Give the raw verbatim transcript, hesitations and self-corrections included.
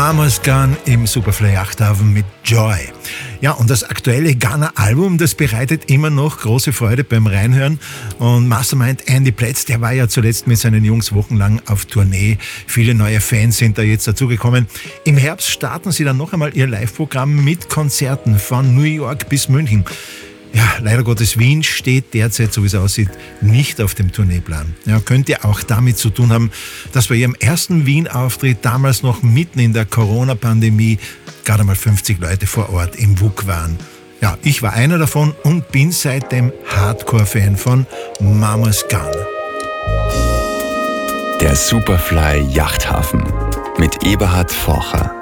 Mama's Gun im Superfly Yachthafen mit Joy. Ja, und das aktuelle Ghana-Album, das bereitet immer noch große Freude beim Reinhören. Und Mastermind Andy Plätz, der war ja zuletzt mit seinen Jungs wochenlang auf Tournee. Viele neue Fans sind da jetzt dazugekommen. Im Herbst starten sie dann noch einmal ihr Live-Programm mit Konzerten von New York bis München. Ja, leider Gottes, Wien steht derzeit, so wie es aussieht, nicht auf dem Tourneeplan. Ja, könnte auch damit zu tun haben, dass bei ihrem ersten Wien-Auftritt damals noch mitten in der Corona-Pandemie gerade mal fünfzig Leute vor Ort im W U K waren. Ja, ich war einer davon und bin seitdem Hardcore-Fan von Mama's Gun. Der Superfly Yachthafen mit Eberhard Forcher.